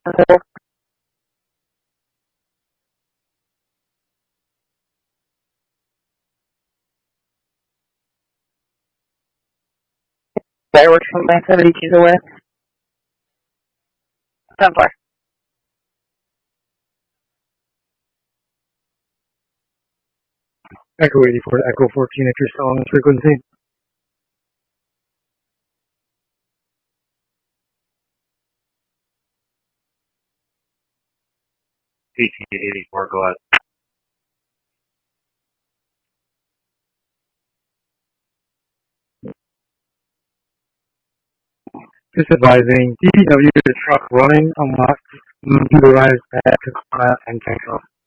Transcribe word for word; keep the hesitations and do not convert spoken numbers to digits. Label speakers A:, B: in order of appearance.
A: Fireworks from my seventy keys away. ten four.
B: Echo eighty-four to Echo fourteen if you're still on this frequency.
C: P T eighty-four, go ahead.
B: Just advising, D P W, the truck running unlocked, motorized back to Kona and Central.